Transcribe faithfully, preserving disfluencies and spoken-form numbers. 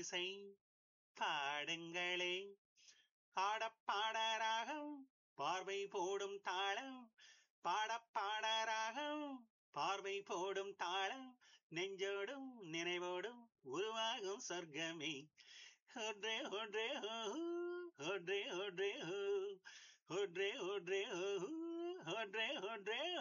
இசை பாடுங்களே பாடப் பாடராகம் பார்வை போடும் தாளம் பாடப் பாடராகம் பார்வை போடும் தாளம் நெஞ்சோடும் நினைவோடும் உருவாகும் சொர்க்கமே ஒன்றே ஒன்றே ஓ ஒன்றே ஒன்றே ஓ ஒன்றே ஒன்றே ஓ ஒன்றே ஒன்றே